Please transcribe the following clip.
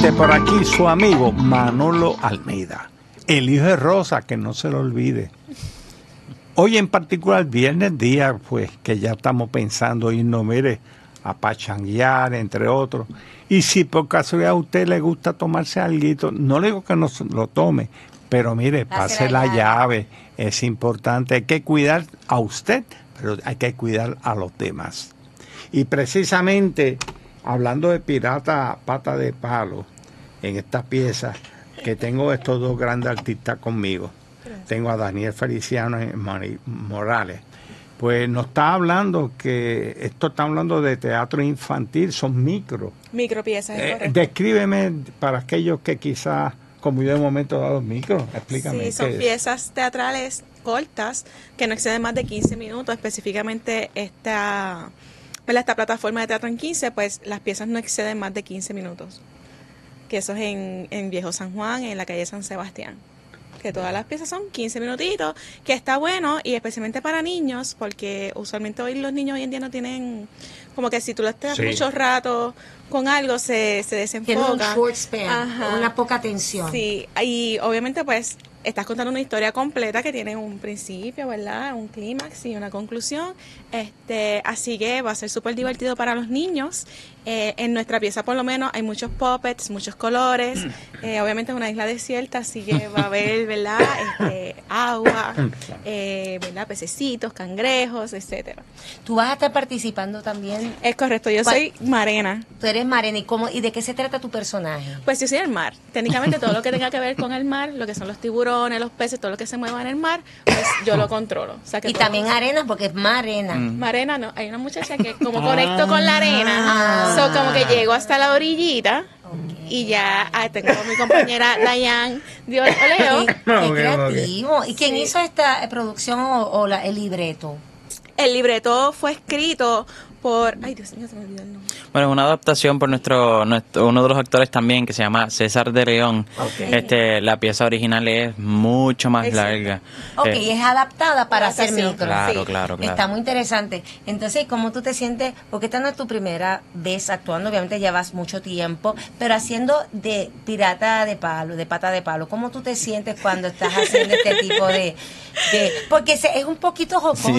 Dice por aquí su amigo Manolo Almeida, el hijo de Rosa, que no se lo olvide. Hoy en particular, viernes día, pues que ya estamos pensando irnos, mire, a pachanguear, entre otros. Y si por casualidad a usted le gusta tomarse algo, no le digo que no lo tome, pero mire, pase la llave, es importante. Hay que cuidar a usted, pero hay que cuidar a los demás. Y precisamente, hablando de Pirata Pata de Palo, en esta pieza, que tengo estos dos grandes artistas conmigo. Tengo a Daniel Feliciano y Mari Morales. Pues nos está hablando que esto está hablando de teatro infantil, son micropiezas, es correcto. Descríbeme para aquellos que quizás, como yo de momento he dado micro, explícame. Sí, son piezas teatrales cortas que no exceden más de 15 minutos, específicamente esta plataforma de Teatro en 15, pues las piezas no exceden más de 15 minutos, que eso es en Viejo San Juan, en la calle San Sebastián. Que todas las piezas son 15 minutitos, que está bueno, y especialmente para niños, porque usualmente hoy los niños hoy en día no tienen, como que si tú los estás mucho rato con algo, se desenfoca. Tiene un short span, una poca atención. Sí, y obviamente pues estás contando una historia completa que tiene un principio, ¿verdad? Un clímax y una conclusión. Así que va a ser súper divertido para los niños. En nuestra pieza por lo menos hay muchos puppets, muchos colores. Obviamente es una isla desierta, así que va a haber, ¿verdad? Agua, ¿verdad? Pececitos, cangrejos, etcétera. Tú vas a estar participando también. Es correcto, yo soy marena. Tú eres marena, ¿y de qué se trata tu personaje? Pues yo soy el mar. Técnicamente todo lo que tenga que ver con el mar, lo que son los tiburones, los peces, todo lo que se mueva en el mar, pues yo lo controlo. O sea, que y también arena, porque es marena. Marena no, hay una muchacha que como conecto con la arena, como que llego hasta la orillita. Y ya tengo a mi compañera Dayan Dios Oleo. Qué creativo. ¿Y quién hizo esta producción o el libreto? El libreto fue escrito por... Ay, Dios mío, se me olvidó el nombre. Bueno, es una adaptación por uno de los actores también, que se llama César de León. Okay. La pieza original es mucho más larga. Es adaptada para hacer micro. Claro. Está muy interesante. Entonces, ¿cómo tú te sientes? Porque esta no es tu primera vez actuando, obviamente llevas mucho tiempo, pero haciendo de pirata de palo, de pata de palo. ¿Cómo tú te sientes cuando estás haciendo este tipo de porque es un poquito jocoso